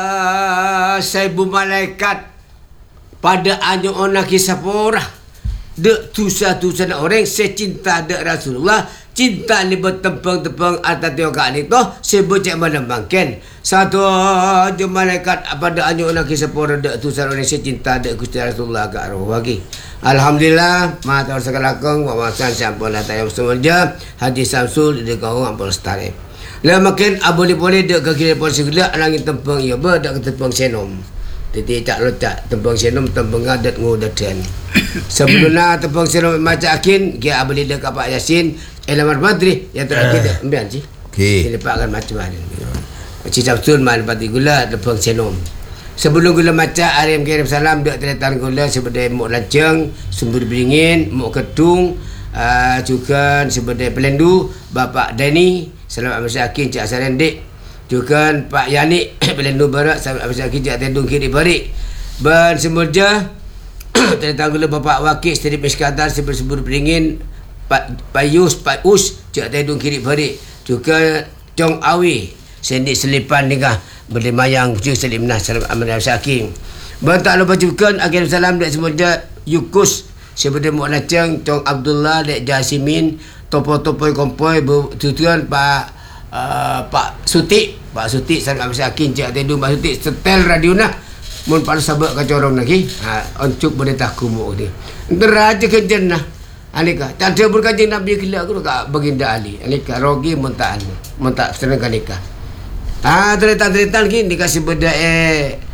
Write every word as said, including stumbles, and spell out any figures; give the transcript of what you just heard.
Uh, saya malaikat pada anyo ona kisah porah dek tusa-tusa orang saya cinta dek Rasulullah, cinta ni bertempeng-tempeng atas tioga ni toh saya bocek mana bangken satu je malaikat pada anyo ona kisah porah dek tusa orang saya cinta dek Gusti Rasulullah agak roh lagi. Alhamdulillah mata segala kong wawasan sampun datang semuanya Haji Samsul di kau ampun lestari. Lah makin aboli boleh dek ke kiri pon segala langit tempeng ya ber dak tempeng senom. Titi tak letak tempeng senom tempeng ngadat ngudadan. Sebelumnya tempeng senom macam akin dia aboli dek Pak Yasin Elamar Badri yang terakhir dak ambian sih. Okey. Dia pakkan macam mana. Cik Sabtul man pati gula tempeng senom. Sebelum gula maca Arim kirim salam dek tretan gula sebagai mok lanceng, sumber beringin, mok ketung, uh, juga sebagai pelendu Bapak Dani. Selamat Masyarakat Cik Asaran Dik. Juga Pak Yani Pelendu Barat. Selamat Masyarakat Cik Tendung Kiri Barik. Dan semurja tentang gula Bapak Wakil Steri Miskatar sebut-sebut beringin Pak Payus Pak Us Cik Tendung Kiri Barik. Juga Chong Awi Sendik Selipan nikah berlimayang Cik Selimnah. Selamat Masyarakat. Dan tak lupa juga akhir salam dari semurja Yukus sebagai Mok Laceng Chong Abdullah Dek Jasimin topo-topo kompoi tutuan Pak uh, Pak Sutik Pak Sutik sangat bersakin Cik Tendung Pak Sutik setel radio nak mun pada sabak kacorong lagi ha oncuk boleh tak kumuk dia deraja kejen nah alika tak ada berkaji Nabi kila aku ka baginda Ali alika rogi muntaan muntak senang nikah ah cerita-cerita lagi dikasih beda eh